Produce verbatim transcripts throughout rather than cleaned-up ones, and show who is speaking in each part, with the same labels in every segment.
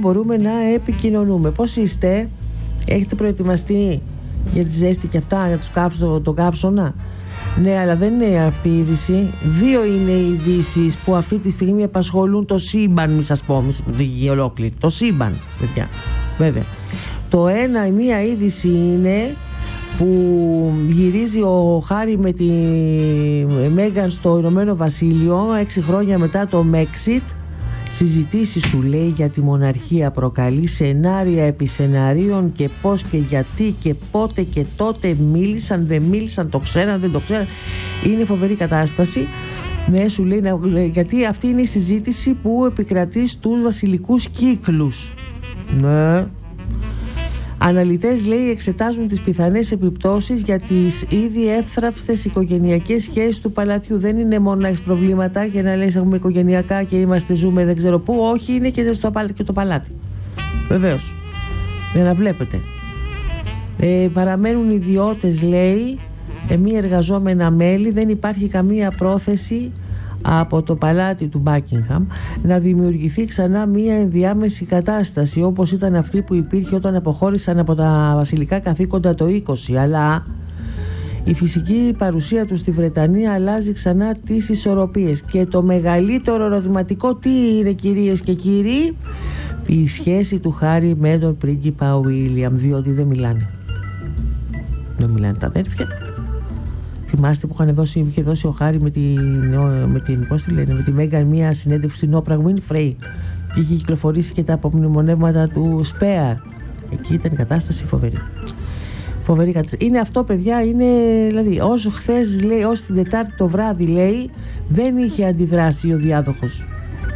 Speaker 1: μπορούμε να επικοινωνούμε. Πώς είστε? Έχετε προετοιμαστεί για τη ζέστη και αυτά, για τους κάψο, τον κάψωνα? Ναι, αλλά δεν είναι αυτή η είδηση. Δύο είναι οι ειδήσεις που αυτή τη στιγμή απασχολούν το σύμπαν, μη σας πω, τη γη ολόκληρη. Το σύμπαν, παιδιά. Βέβαια. Το ένα, η μία είδηση είναι που γυρίζει ο Χάρι με τη Μέγαν στο Ηνωμένο Βασίλειο έξι χρόνια μετά το Brexit. Συζητήσεις, σου λέει, για τη μοναρχία, προκαλεί σενάρια επί σεναρίων και πώς και γιατί και πότε και τότε, μίλησαν, δεν μίλησαν, το ξέραν, δεν το ξέραν. Είναι φοβερή κατάσταση. Ναι, σου λέει, γιατί αυτή είναι η συζήτηση που επικρατεί στους βασιλικούς κύκλους. Ναι. Αναλυτές, λέει, εξετάζουν τις πιθανές επιπτώσεις για τις ήδη εύθραυστες οικογενειακές σχέσεις του παλατιού. Δεν είναι μόνο να έχεις προβλήματα και να λες έχουμε οικογενειακά και είμαστε, ζούμε δεν ξέρω πού. Όχι, είναι και, στο, και το παλάτι. Βεβαίως. Για να βλέπετε. Ε, παραμένουν ιδιώτες, λέει, ε, μη εργαζόμενα μέλη. Δεν υπάρχει καμία πρόθεση από το παλάτι του Μπάκιγχαμ να δημιουργηθεί ξανά μία ενδιάμεση κατάσταση όπως ήταν αυτή που υπήρχε όταν αποχώρησαν από τα βασιλικά καθήκοντα το είκοσι, αλλά η φυσική παρουσία του στη Βρετανία αλλάζει ξανά τις ισορροπίες. Και το μεγαλύτερο ερωτηματικό τι είναι, κυρίες και κύριοι? Η σχέση του Χάρι με τον πρίγκιπα Βίλιαμ, διότι δεν μιλάνε δεν μιλάνε τα αδέρφια. Θυμάστε που είχαν δώσει, είχε δώσει ο Χάρι με την, με την, πώς τη λένε, με τη Μέγαν μία συνέντευξη στην Όπρα Winfrey και είχε κυκλοφορήσει και τα απομνημονεύματα του Σπέαρ. Εκεί ήταν η κατάσταση φοβερή. Φοβερή κατάσταση. Είναι αυτό, παιδιά, είναι, δηλαδή, όσο χθες, λέει, ως την Τετάρτη το βράδυ, λέει, δεν είχε αντιδράσει ο διάδοχος.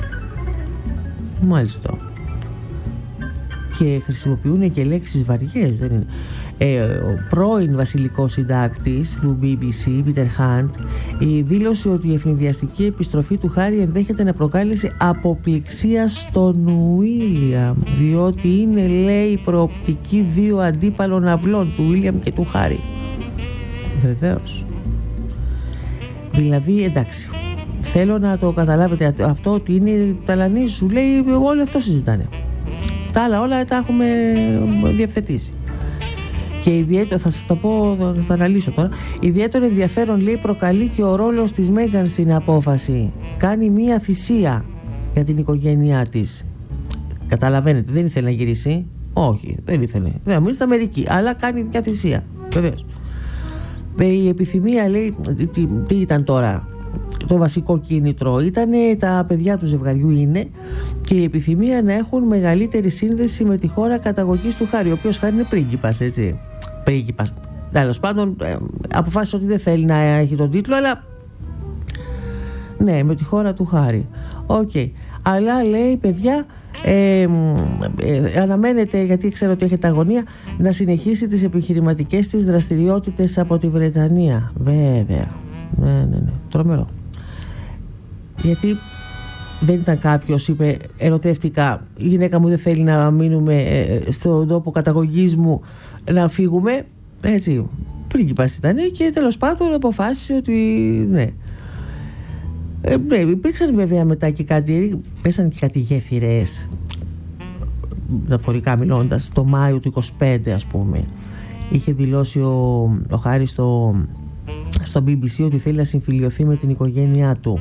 Speaker 1: Μάλιστα. Και χρησιμοποιούν και λέξεις βαριές, δεν είναι. Ε, ο πρώην βασιλικός συντάκτης του μπι μπι σι, Peter Hunt, η δήλωσε ότι η ευνηδιαστική επιστροφή του Χάρι ενδέχεται να προκάλεσε αποπληξία στον Βίλιαμ, διότι είναι, λέει, προοπτική δύο αντίπαλων αυλών, του Βίλιαμ και του Χάρι. Βεβαίως. Δηλαδή, εντάξει, θέλω να το καταλάβετε αυτό, ότι είναι ταλανή, σου λέει, όλοι αυτό συζητάνε. Τα άλλα όλα τα έχουμε διευθετήσει. Και ιδιαίτερο, θα σας τα πω, θα σας τα αναλύσω τώρα. Ιδιαίτερο ενδιαφέρον, λέει, προκαλεί και ο ρόλος της Μέγαν στην απόφαση. Κάνει μία θυσία για την οικογένειά της. Καταλαβαίνετε, δεν ήθελε να γυρίσει. Όχι, δεν ήθελε. Δεν μείνει στα Αμερική, αλλά κάνει μια θυσία. Βεβαίως. Η επιθυμία, λέει, τι, τι ήταν τώρα? Το βασικό κίνητρο ήταν τα παιδιά του ζευγαριού είναι και η επιθυμία να έχουν μεγαλύτερη σύνδεση με τη χώρα καταγωγής του Χάρι, ο οποίος Χάρι είναι πρίγκιπας, έτσι. Πρίγκιπας. Τέλος πάντων, ε, αποφάσισε ότι δεν θέλει να έχει τον τίτλο, αλλά ναι, με τη χώρα του Χάρι. Οκ. Okay. Αλλά, λέει, παιδιά, ε, ε, αναμένεται, γιατί ξέρω ότι έχετε αγωνία, να συνεχίσει τις επιχειρηματικές της δραστηριότητες από τη Βρετανία. Βέβαια. Ναι, ναι, ναι. Τρομερό. Γιατί δεν ήταν κάποιος, είπε, ερωτεύτηκα, η γυναίκα μου δεν θέλει να μείνουμε ε, στον τόπο καταγωγής μου, να φύγουμε, έτσι, πρίγκιπας ήταν και τέλος πάντων αποφάσισε ότι ναι. Ε, ναι, υπήρξαν βέβαια μετά και κάτι, πέσαν και κάτι γέφυρες, μεταφορικά μιλώντας, το Μάιο του είκοσι πέντε, ας πούμε. Είχε δηλώσει ο, ο Χάρι στο, στο μπι μπι σι ότι θέλει να συμφιλιωθεί με την οικογένειά του.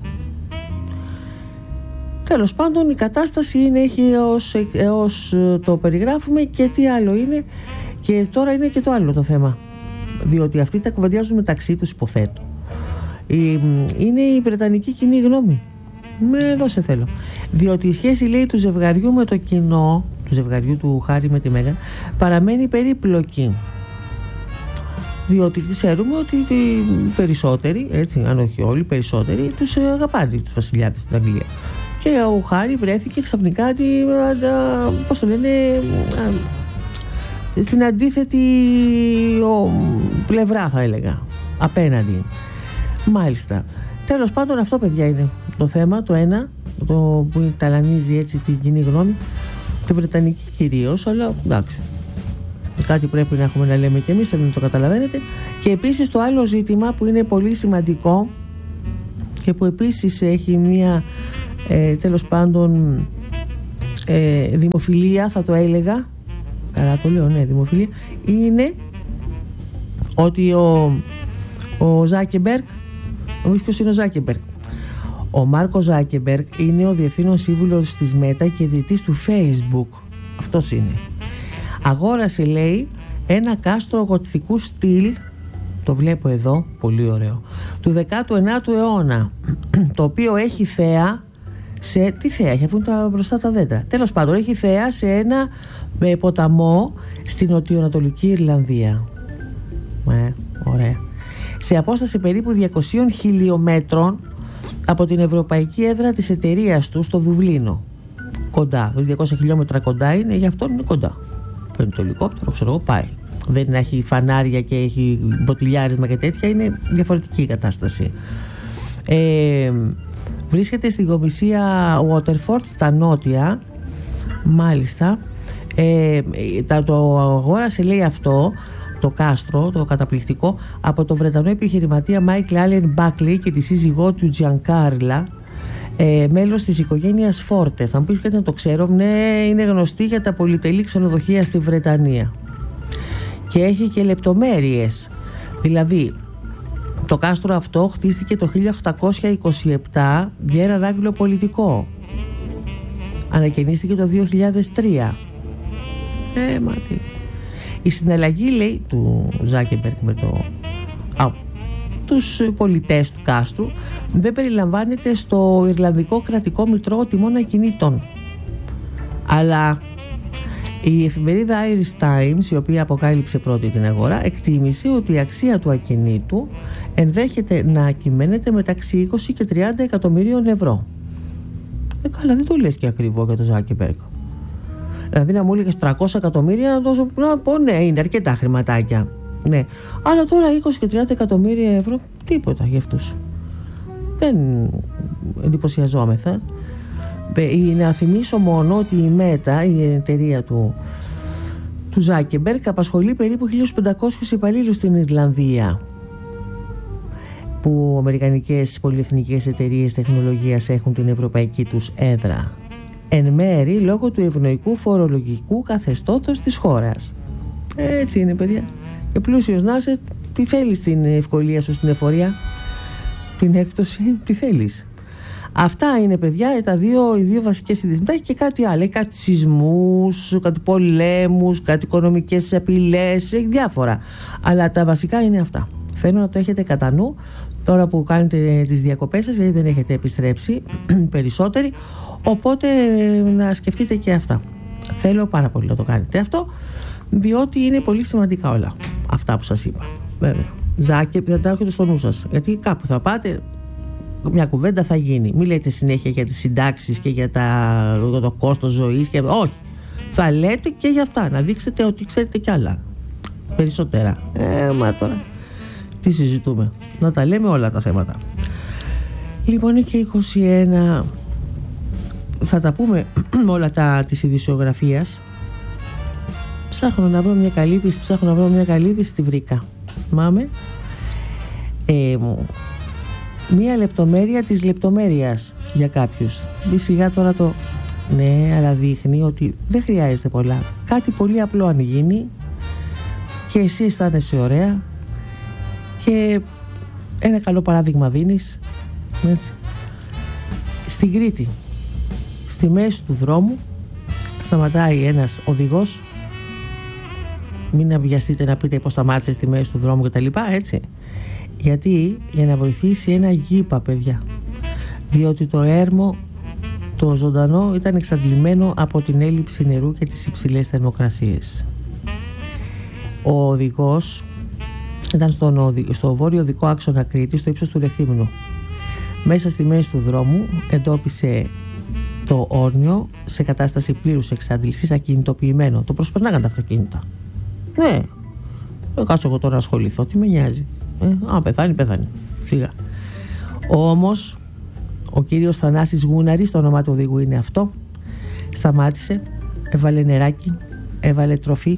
Speaker 1: Τέλος πάντων, η κατάσταση είναι, έχει ως, ως το περιγράφουμε, και τι άλλο είναι. Και τώρα είναι και το άλλο το θέμα, διότι αυτοί τα κουβεντιάζουν μεταξύ τους, υποθέτω. Η, είναι η βρετανική κοινή γνώμη. Με εδώ σε θέλω. Διότι η σχέση, λέει, του ζευγαριού με το κοινό, του ζευγαριού του Χάρι με τη Μέγαν, παραμένει περίπλοκη. Διότι ξέρουμε ότι οι περισσότεροι, έτσι, αν όχι όλοι, οι περισσότεροι τους αγαπάνε τους βασιλιάδες στην Αγγλία. Και ο Χάρι βρέθηκε ξαφνικά, πώς το λένε, στην αντίθετη ο, πλευρά, θα έλεγα, απέναντι. Μάλιστα. Τέλος πάντων, αυτό, παιδιά, είναι το θέμα, το ένα, το που ταλανίζει, έτσι, την κοινή γνώμη, τη βρετανική κυρίως, αλλά εντάξει, κάτι πρέπει να έχουμε να λέμε και εμείς, δεν το καταλαβαίνετε. Και επίσης το άλλο ζήτημα που είναι πολύ σημαντικό και που επίσης έχει μία, ε, τέλος πάντων, ε, δημοφιλία, θα το έλεγα, καλά το λέω, ναι, δημοφιλία, είναι ότι ο, ο Ζάκεμπεργκ, ο ποιος είναι ο Ζάκεμπεργκ? Ο Μάρκο Ζάκεμπεργκ είναι ο διευθύνων σύμβουλος της Μέτα και ιδρυτής του Facebook. Αυτός είναι. Αγόρασε, λέει, ένα κάστρο γοτθικού στυλ, το βλέπω εδώ, πολύ ωραίο, του δέκατου ενάτου αιώνα, το οποίο έχει θέα σε... Τι θέα έχει, αφού είναι μπροστά τα δέντρα. Τέλος πάντων, έχει θέα σε ένα ε, ποταμό στην νοτιοανατολική Ιρλανδία. Ε, ωραία. Σε απόσταση περίπου διακοσίων χιλιόμετρων από την ευρωπαϊκή έδρα της εταιρείας του στο Δουβλίνο. Κοντά, διακόσια χιλιόμετρα κοντά είναι, γι' αυτό είναι κοντά. Παίρνει το ελικόπτερο, ξέρω εγώ, πάει. Δεν έχει φανάρια και έχει μποτιλιάρισμα και τέτοια, είναι διαφορετική η κατάσταση. Ε, βρίσκεται στην κομισία Waterford στα νότια, μάλιστα. Ε, το αγόρασε, λέει, αυτό το κάστρο, το καταπληκτικό, από το Βρετανό επιχειρηματία Michael Allen Buckley και τη σύζυγό του Giancarla, ε, μέλος της οικογένειας Φόρτε. Θα μου πεις γιατί να το ξέρω? Ναι, είναι γνωστή για τα πολυτελή ξενοδοχεία στη Βρετανία και έχει και λεπτομέρειες. Δηλαδή, το κάστρο αυτό χτίστηκε το χίλια οκτακόσια είκοσι επτά για έναν Άγγλο πολιτικό. Ανακαινίστηκε το δύο χιλιάδες τρία. Ε, μα τι. Η συναλλαγή, λέει, του Ζάκεμπεργκ με το, α, τους πολιτές του κάστρου δεν περιλαμβάνεται στο Ιρλανδικό κρατικό μητρό τιμών ακινήτων. Αλλά η εφημερίδα Irish Times, η οποία αποκάλυψε πρώτη την αγορά, εκτίμησε ότι η αξία του ακινήτου ενδέχεται να κυμαίνεται μεταξύ είκοσι και τριάντα εκατομμυρίων ευρώ. Ε, καλά, δεν το λες και ακριβό για το Ζάκεμπεργκ. Δηλαδή να μου έλεγες τριακόσια εκατομμύρια, να, τόσο, να πω ναι, είναι αρκετά χρηματάκια. Ναι. Αλλά τώρα είκοσι και τριάντα εκατομμύρια ευρώ, τίποτα για αυτούς. Δεν εντυπωσιαζόμεθα. Να θυμίσω μόνο ότι η Μέτα, η εταιρεία του, του Ζάκεμπεργκ, απασχολεί περίπου χίλιους πεντακόσιους υπαλλήλους στην Ιρλανδία, που αμερικανικές πολυεθνικές εταιρείες τεχνολογίας έχουν την ευρωπαϊκή τους έδρα. Εν μέρη λόγω του ευνοϊκού φορολογικού καθεστώτος της χώρας. Έτσι είναι, παιδιά. Και πλούσιος να είσαι, τι θέλεις την ευκολία σου στην εφορία, την έκπτωση, τι θέλεις. Αυτά είναι, παιδιά, τα δύο, οι δύο βασικές ειδήσεις. Μετά έχει και κάτι άλλο, έχει κάτι σεισμούς, κάτι πολέμους, κάτι οικονομικές απειλές, έχει διάφορα. Αλλά τα βασικά είναι αυτά. Θέλω να το έχετε κατά νου τώρα που κάνετε τις διακοπές σας, γιατί δεν έχετε επιστρέψει περισσότεροι. Οπότε να σκεφτείτε και αυτά. Θέλω πάρα πολύ να το κάνετε αυτό, διότι είναι πολύ σημαντικά όλα αυτά που σας είπα. Βέβαια. Ζάκε, δεν τα έχετε στο νου σας, γιατί κάπου θα πάτε, μια κουβέντα θα γίνει. Μην λέτε συνέχεια για τις συντάξεις και για, τα, για το κόστος ζωής και... όχι, θα λέτε και για αυτά, να δείξετε ότι ξέρετε κι άλλα περισσότερα. Ε, μα τώρα τι συζητούμε? Να τα λέμε όλα τα θέματα. Λοιπόν, είναι και είκοσι ένα. Θα τα πούμε όλα τα της ειδησιογραφίας. Ψάχνω να βρω μια καλή είδηση, ψάχνω να βρω μια καλή είδηση, τη βρήκα. Μάμε. Ε, μια λεπτομέρεια της λεπτομέρειας για κάποιους. Μπει σιγά τώρα το... Ναι, αλλά δείχνει ότι δεν χρειάζεται πολλά. Κάτι πολύ απλό αν γίνει και εσύ αισθάνεσαι ωραία και ένα καλό παράδειγμα δίνεις. Έτσι. Στην Κρήτη, στη μέση του δρόμου, σταματάει ένας οδηγός. Μην βιαστείτε να πείτε πως σταμάτησε στη μέση του δρόμου και τα λοιπά, έτσι. Γιατί για να βοηθήσει ένα γήπα, παιδιά. Διότι το έρμο, το ζωντανό, ήταν εξαντλημένο από την έλλειψη νερού και τις υψηλές θερμοκρασίες. Ο οδηγός ήταν στον, στο βόρειο οδικό άξονα Κρήτης, στο ύψος του Ρεθύμνου. Μέσα στη μέση του δρόμου εντόπισε το όρνιο σε κατάσταση πλήρους εξάντλησης, ακινητοποιημένο. Το προσπερνάγαν τα αυτοκίνητα. Ναι, δεν κάτσω εγώ τώρα να ασχοληθώ, τι με νοιάζει. Ε, α, πεθάνει, πεθάνει. Σιγά. Όμως, ο κύριος Θανάσης Γούναρης, το όνομά του οδηγού είναι αυτό, σταμάτησε, έβαλε νεράκι, έβαλε τροφή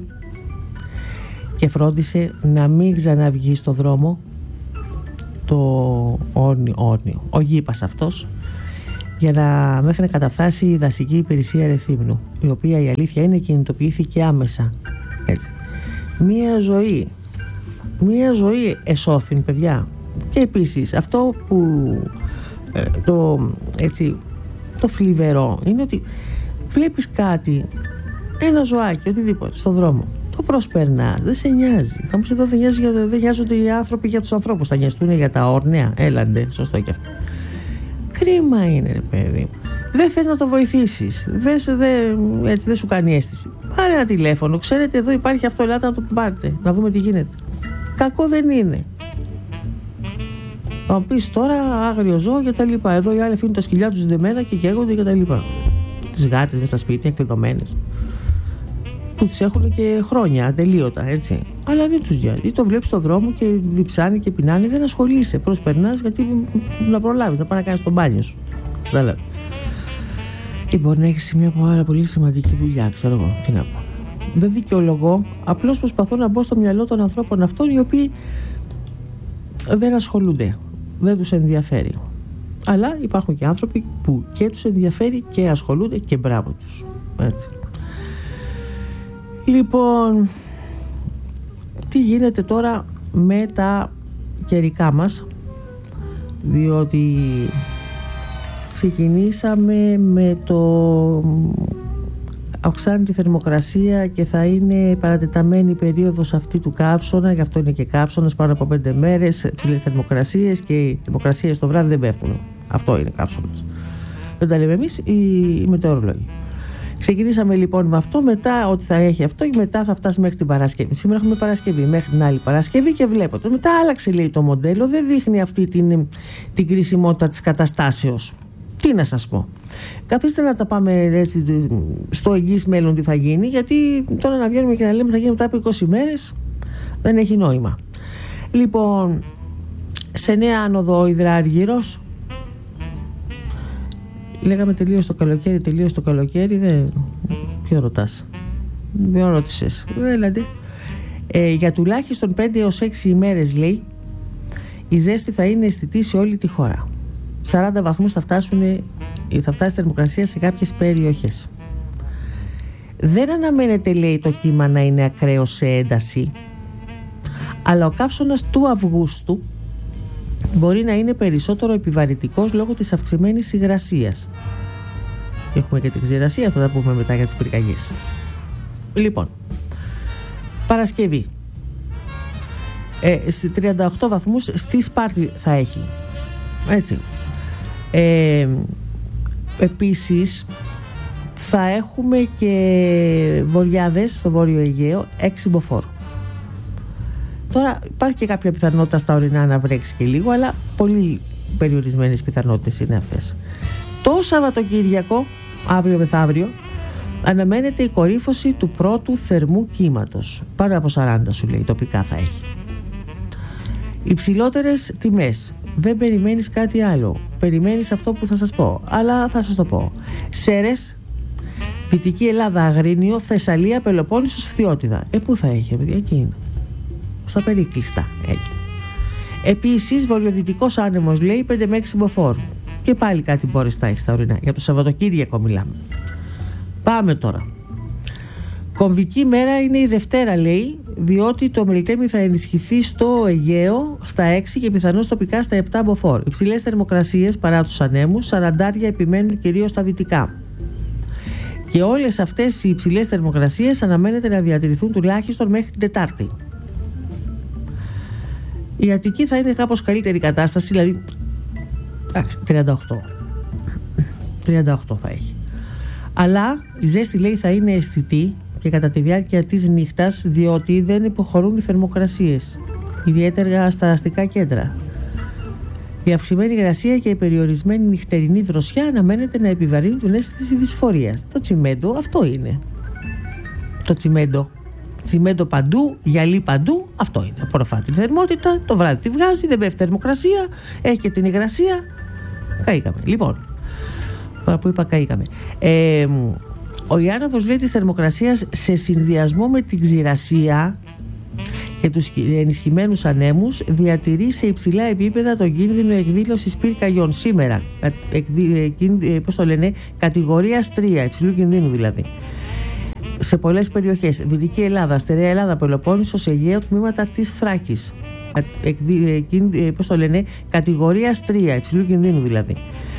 Speaker 1: και φρόντισε να μην ξαναβγεί στο δρόμο το όρνιο, όρνιο. Ο γήπας αυτός, για να, μέχρι να καταφτάσει η δασική υπηρεσία Ρεθύμνου, η οποία η αλήθεια είναι κινητοποιήθηκε άμεσα. Έτσι. Μία ζωή, μία ζωή εσώθην, παιδιά. Και επίσης αυτό που ε, το, έτσι, το θλιβερό είναι ότι βλέπεις κάτι, ένα ζωάκι, οτιδήποτε, στον δρόμο, το προσπερνάς, δεν σε νοιάζει. Θα μου πει εδώ δεν, νοιάζει, δεν νοιάζονται οι άνθρωποι για τους ανθρώπους, θα νοιαστούν για τα όρνεα, έλαντε, σωστό και αυτό. Κρίμα είναι, ρε παιδί. Δεν θες να το βοηθήσεις, δεν δε, δε σου κάνει αίσθηση. Πάρε ένα τηλέφωνο, ξέρετε εδώ υπάρχει αυτό, ελάτε να το πάρετε, να δούμε τι γίνεται. Κακό δεν είναι. Θα μου πεις τώρα άγριο ζώο και τα λοιπά. Εδώ οι άλλοι αφήνουν τα σκυλιά τους δεμένα και καίγονται και τα λοιπά. Τις γάτες μες στα σπίτια κλειδωμένες, που τις έχουν και χρόνια ατελείωτα, έτσι. Αλλά δεν τους νοιάζει. Ή το βλέπεις στον δρόμο και διψάνει και πεινάνε, δεν ασχολείσαι. Προσπερνάς γιατί να προλάβεις, να πάει να κάνεις το μπάνιο σου. Καταλάβεις. Και μπορεί να έχεις μια πάρα πολύ σημαντική δουλειά, ξέρω εγώ. Τι να πω. Δεν δικαιολογώ. Απλώς προσπαθώ να μπω στο μυαλό των ανθρώπων αυτών οι οποίοι δεν ασχολούνται. Δεν τους ενδιαφέρει. Αλλά υπάρχουν και άνθρωποι που και τους ενδιαφέρει και ασχολούνται και μπράβο τους. Έτσι. Λοιπόν, τι γίνεται τώρα με τα καιρικά μας, διότι ξεκινήσαμε με το αυξάνεται η θερμοκρασία και θα είναι παρατεταμένη η περίοδος αυτή του καύσωνα, γι' αυτό είναι και καύσωνας πάνω από πέντε μέρες, ψηλές θερμοκρασίες, και οι θερμοκρασίες το βράδυ δεν πέφτουν. Αυτό είναι καύσωνας. Δεν τα λέμε εμείς, οι, οι μετεωρολόγοι. Ξεκινήσαμε λοιπόν με αυτό, μετά ότι θα έχει αυτό και μετά θα φτάσει μέχρι την Παρασκευή. Σήμερα έχουμε Παρασκευή, μέχρι την άλλη Παρασκευή και βλέπω. Μετά άλλαξε, λέει, το μοντέλο, δεν δείχνει αυτή την, την κρισιμότητα της καταστάσεως. Τι να σας πω. Καθίστε να τα πάμε έτσι στο εγγύς μέλλον τι θα γίνει, γιατί τώρα να βγαίνουμε και να λέμε θα γίνει μετά από είκοσι μέρες δεν έχει νόημα. Λοιπόν, σε Νέα Άνοδο ο Υδράργυρος, λέγαμε τελείως το καλοκαίρι, τελείως το καλοκαίρι, δεν... ποιο ρωτάς, δεν ρώτησες, δηλαδή. Ε, για τουλάχιστον πέντε έως έξι ημέρες, λέει, η ζέστη θα είναι αισθητή σε όλη τη χώρα. σαράντα βαθμούς θα, φτάσουν, θα φτάσει η θερμοκρασία σε κάποιες περιοχές. Δεν αναμένεται, λέει, το κύμα να είναι ακραίο σε ένταση, αλλά ο καύσωνας του Αυγούστου μπορεί να είναι περισσότερο επιβαρυτικός λόγω της αυξημένης υγρασίας. Και έχουμε και την ξηρασία, θα τα πούμε μετά για τις πυρκαγιές. Λοιπόν, Παρασκευή. Ε, στις τριάντα οκτώ βαθμούς στη Σπάρτη θα έχει. Έτσι. Ε, επίσης θα έχουμε και βοριάδες στο Βόρειο Αιγαίο, έξι μποφόρ. Τώρα υπάρχει και κάποια πιθανότητα στα ορεινά να βρέξει και λίγο, αλλά πολύ περιορισμένες πιθανότητες είναι αυτές. Το Σαββατοκύριακο, αύριο μεθαύριο, αναμένεται η κορύφωση του πρώτου θερμού κύματος. Πάνω από σαράντα, σου λέει, τοπικά θα έχει. Υψηλότερες τιμές. Δεν περιμένεις κάτι άλλο. Περιμένεις αυτό που θα σας πω. Αλλά θα σας το πω. Σέρες, Δυτική Ελλάδα, Αγρίνιο, Θεσσαλία, Πελοπόννησος, Φθιώτιδα. Ε, πού θα έχει, παιδιά, εκεί είναι. Στα περίκλειστα. Εκεί. Επίσης, βορειοδυτικός άνεμος, λέει, πέντε με έξι μποφόρ. Και πάλι κάτι μπορείς να έχει στα ορεινά. Για το Σαββατοκύριακο μιλάμε. Πάμε τώρα. Κομβική μέρα είναι η Δευτέρα, λέει, διότι το Μελτέμι θα ενισχυθεί στο Αιγαίο στα έξι και πιθανώς τοπικά στα επτά μποφόρ. Υψηλές θερμοκρασίες παρά τους ανέμους, σαραντάρια επιμένουν κυρίως στα δυτικά. Και όλες αυτές οι υψηλές θερμοκρασίες αναμένεται να διατηρηθούν τουλάχιστον μέχρι την Τετάρτη. Η Αττική θα είναι κάπως καλύτερη κατάσταση, δηλαδή τριάντα οκτώ. τριάντα οκτώ θα έχει. Αλλά η ζέστη, λέει, θα είναι αισθητή και κατά τη διάρκεια της νύχτας, διότι δεν υποχωρούν οι θερμοκρασίες, ιδιαίτερα στα αστικά κέντρα. Η αυξημένη υγρασία και η περιορισμένη νυχτερινή δροσιά αναμένεται να επιβαρύνουν την αίσθηση δυσφορίας. Το τσιμέντο αυτό είναι. Το τσιμέντο. Τσιμέντο παντού, γυαλί παντού, αυτό είναι. Απορροφά τη θερμότητα, το βράδυ τη βγάζει, δεν πέφτει θερμοκρασία, έχει και την υγρασία. Καήκαμε. Λοιπόν, τώρα που είπα καήκαμε. Ε, ο Ιάνναδος, λέει, της θερμοκρασίας σε συνδυασμό με την ξηρασία και τους ενισχυμένους ανέμους διατηρεί σε υψηλά επίπεδα τον κίνδυνο εκδήλωσης πυρκαγιών σήμερα. Πώς το λένε, κατηγορίας τρία, υψηλού κινδύνου δηλαδή. Σε πολλές περιοχές, Δυτική Ελλάδα, Στερεά Ελλάδα, Πελοπόννησος, Αιγαίο, τμήματα της Θράκης. Πώς το λένε, κατηγορίας τρία, υψηλού κινδύνου δηλαδή.